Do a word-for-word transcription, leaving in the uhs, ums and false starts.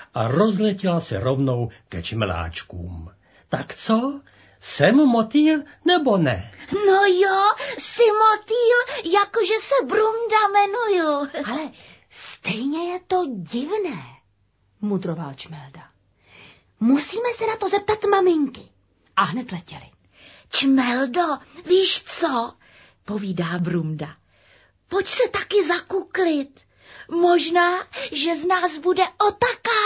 a rozletěla se rovnou ke čmeláčkům. Tak co? Jsem motýl nebo ne? No jo, jsi motýl, jakože se Brunda jmenuju. Ale stejně je to divné, mudroval Čmelda. Musíme se na to zeptat maminky. A hned letěli. Čmeldo, víš co? Povídá Brunda. Pojď se taky zakuklit. Možná, že z nás bude otakář.